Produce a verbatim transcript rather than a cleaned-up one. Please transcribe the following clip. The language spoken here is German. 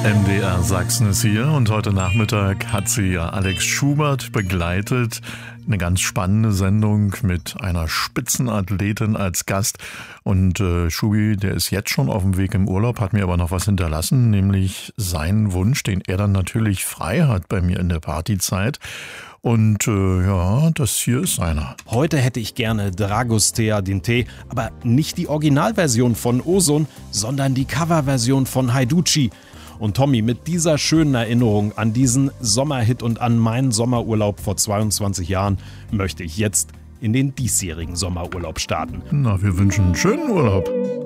M D R Sachsen ist hier und heute Nachmittag hat sie ja Alex Schubert begleitet. Eine ganz spannende Sendung mit einer Spitzenathletin als Gast. Und äh, Schubi, der ist jetzt schon auf dem Weg im Urlaub, hat mir aber noch was hinterlassen, nämlich seinen Wunsch, den er dann natürlich frei hat bei mir in der Partyzeit. Und äh, ja, das hier ist seiner. Heute hätte ich gerne Dragostea Dinte, aber nicht die Originalversion von Ozon, sondern die Coverversion von Haiducci. Und Tommy, mit dieser schönen Erinnerung an diesen Sommerhit und an meinen Sommerurlaub vor zweiundzwanzig Jahren möchte ich jetzt in den diesjährigen Sommerurlaub starten. Na, wir wünschen einen schönen Urlaub.